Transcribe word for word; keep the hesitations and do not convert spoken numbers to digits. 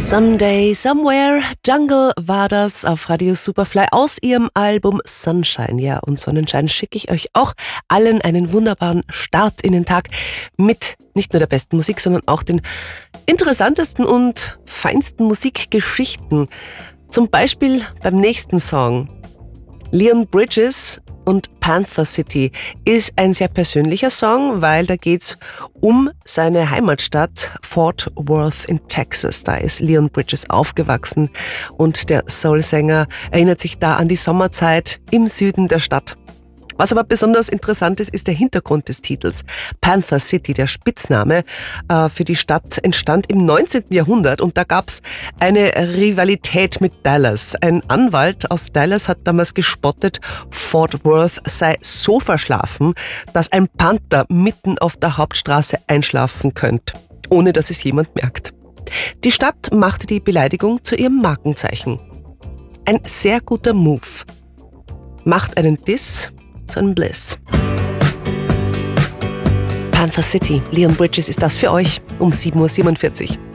Someday, Somewhere, Jungle war das auf Radio Superfly aus ihrem Album Sunshine. Ja, und Sonnenschein schicke ich euch auch allen einen wunderbaren Start in den Tag mit nicht nur der besten Musik, sondern auch den interessantesten und feinsten Musikgeschichten. Zum Beispiel beim nächsten Song. Leon Bridges und Panther City ist ein sehr persönlicher Song, weil da geht's um seine Heimatstadt Fort Worth in Texas. Da ist Leon Bridges aufgewachsen und der Soulsänger erinnert sich da an die Sommerzeit im Süden der Stadt. Was aber besonders interessant ist, ist der Hintergrund des Titels. Panther City, der Spitzname äh, für die Stadt, entstand im neunzehnten Jahrhundert und da gab's eine Rivalität mit Dallas. Ein Anwalt aus Dallas hat damals gespottet, Fort Worth sei so verschlafen, dass ein Panther mitten auf der Hauptstraße einschlafen könnte, ohne dass es jemand merkt. Die Stadt machte die Beleidigung zu ihrem Markenzeichen. Ein sehr guter Move. Macht einen Diss zu einem Bliss. Panther City, Leon Bridges ist das für euch um sieben Uhr siebenundvierzig.